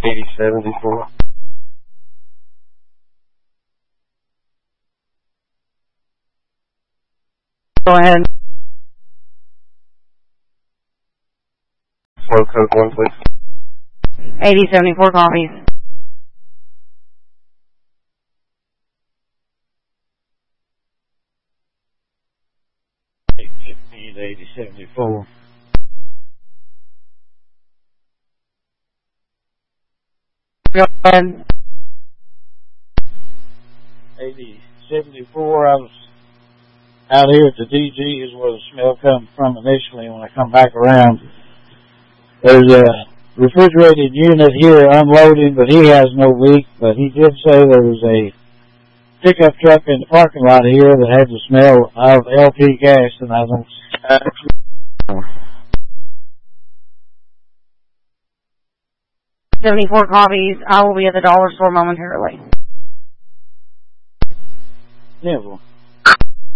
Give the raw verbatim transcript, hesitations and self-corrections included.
eighty seventy-four. Go ahead. Slow code one, please. eighty seventy-four copies. eight fifteen to eighty seventy-four. Go ahead. eighty seventy-four, I was out here at the D G is where the smell come from initially. When I come back around, there's a refrigerated unit here unloading, but he has no leak. But he did say there was a pickup truck in the parking lot here that had the smell of L P gas, and I don't. seventy-four copies. I will be at the dollar store momentarily. Yeah, well.